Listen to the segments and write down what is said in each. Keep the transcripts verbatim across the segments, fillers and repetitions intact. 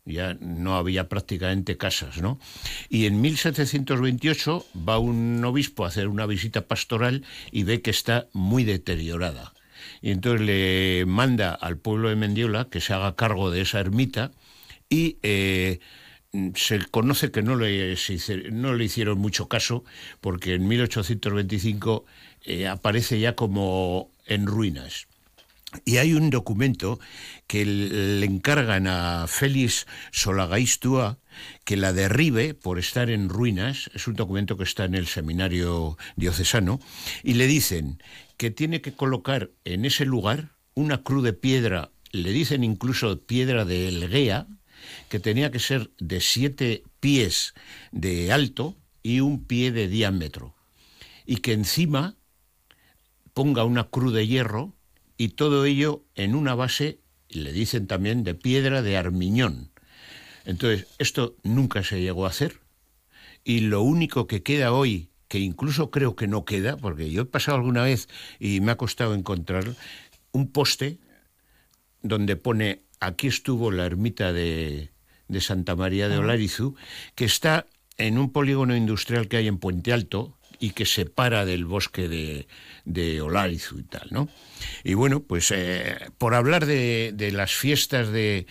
ya no había prácticamente casas, ¿no? Y en mil setecientos veintiocho va un obispo a hacer una visita pastoral y ve que está muy deteriorada. Y entonces le manda al pueblo de Mendiola que se haga cargo de esa ermita y eh, se conoce que no le, se, no le hicieron mucho caso porque en mil ochocientos veinticinco eh, aparece ya como en ruinas. Y hay un documento que le encargan a Félix Solagaistua que la derribe por estar en ruinas. Es un documento que está en el seminario diocesano y le dicen que tiene que colocar en ese lugar una cruz de piedra, le dicen incluso piedra de Elguea, que tenía que ser de siete pies de alto y un pie de diámetro, y que encima ponga una cruz de hierro y todo ello en una base, le dicen también, de piedra de Armiñón. Entonces, esto nunca se llegó a hacer y lo único que queda hoy, que incluso creo que no queda, porque yo he pasado alguna vez y me ha costado encontrar un poste donde pone aquí estuvo la ermita de, de Santa María de Olarizu, que está en un polígono industrial que hay en Puente Alto y que separa del bosque de, de Olarizu y tal, ¿no? Y bueno, pues eh, por hablar de, de las fiestas de,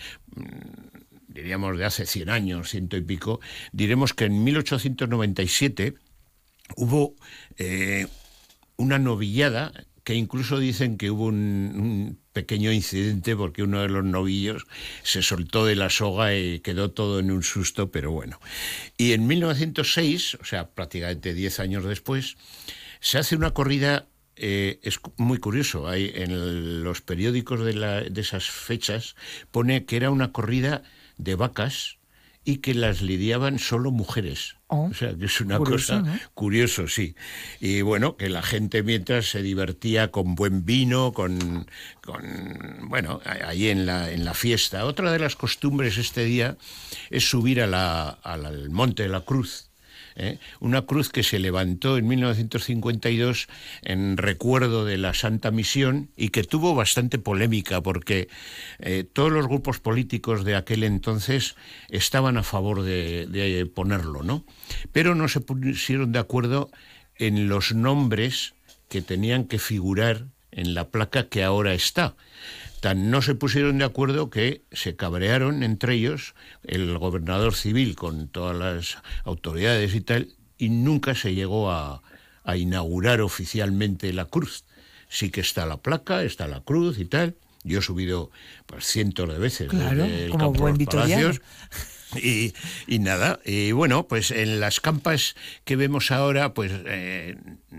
diríamos, de hace cien años, ciento y pico, diremos que en mil ochocientos noventa y siete hubo eh, una novillada que incluso dicen que hubo un, un pequeño incidente porque uno de los novillos se soltó de la soga y quedó todo en un susto, pero bueno. Y en mil novecientos seis, o sea, prácticamente diez años después, se hace una corrida, eh, es muy curioso, hay en el, los periódicos de, la, de esas fechas pone que era una corrida de vacas y que las lidiaban solo mujeres. Oh, o sea, que es una curioso, cosa, ¿no? Curioso, sí. Y bueno, que la gente mientras se divertía con buen vino, con, con bueno, ahí en la, en la fiesta. Otra de las costumbres este día es subir a la, al Monte de la Cruz. ¿Eh? Una cruz que se levantó en mil novecientos cincuenta y dos en recuerdo de la Santa Misión y que tuvo bastante polémica porque eh, todos los grupos políticos de aquel entonces estaban a favor de, de ponerlo, ¿no? Pero no se pusieron de acuerdo en los nombres que tenían que figurar en la placa que ahora está. Tan no se pusieron de acuerdo que se cabrearon entre ellos, el gobernador civil con todas las autoridades y tal, y nunca se llegó a, a inaugurar oficialmente la cruz. Sí que está la placa, está la cruz y tal. Yo he subido pues, cientos de veces. Claro, desde el como Campo buen de los Palacios. vitoriano. Y, y nada, y bueno, pues en las campas que vemos ahora, pues... Eh,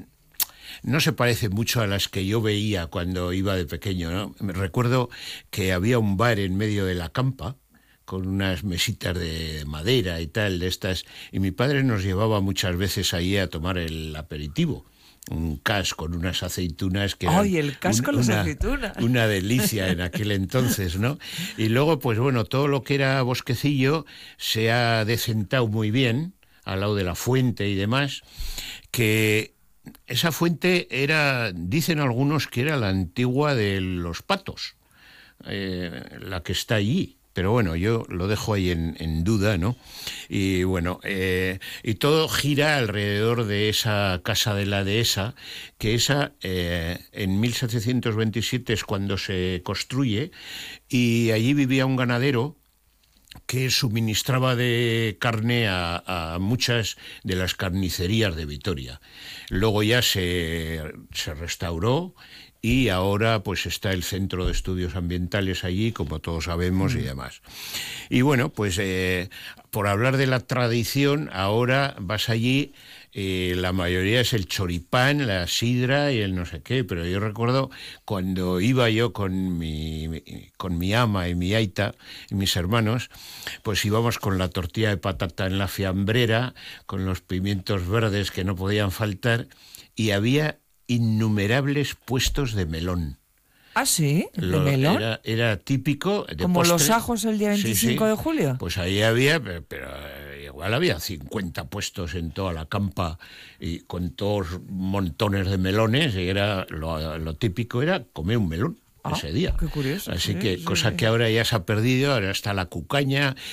no se parece mucho a las que yo veía cuando iba de pequeño, ¿no? Me recuerdo que había un bar en medio de la campa con unas mesitas de madera y tal, de estas, y mi padre nos llevaba muchas veces ahí a tomar el aperitivo. Un cas con unas aceitunas que ¡ay, el cas un, con las una, aceitunas! Una delicia en aquel entonces, ¿no? Y luego, pues bueno, todo lo que era bosquecillo se ha decentado muy bien, al lado de la fuente y demás, que... Esa fuente era, dicen algunos que era la antigua de los Patos, eh, la que está allí. Pero bueno, yo lo dejo ahí en, en duda, ¿no? Y bueno, eh, y todo gira alrededor de esa casa de la dehesa, que esa eh, en mil setecientos veintisiete es cuando se construye, y allí vivía un ganadero que suministraba de carne a, a muchas de las carnicerías de Vitoria. Luego ya se, se restauró y ahora pues está el Centro de Estudios Ambientales allí, como todos sabemos, mm. y demás. Y bueno, pues eh, por hablar de la tradición, ahora vas allí... Eh, la mayoría es el choripán, la sidra y el no sé qué, pero yo recuerdo cuando iba yo con mi, con mi ama y mi aita y mis hermanos, pues íbamos con la tortilla de patata en la fiambrera, con los pimientos verdes que no podían faltar, y había innumerables puestos de melón. ¿Ah, sí? ¿De Lo, melón? Era, era típico de ¿Como postre. los ajos el día veinticinco sí, sí. de julio? Pues ahí había, pero, pero igual había cincuenta puestos en toda la campa y con todos montones de melones, y era lo, lo típico era comer un melón. Ah, ese día. Qué curioso. Así sí, que, sí, cosa sí. que ahora ya se ha perdido, ahora está la cucaña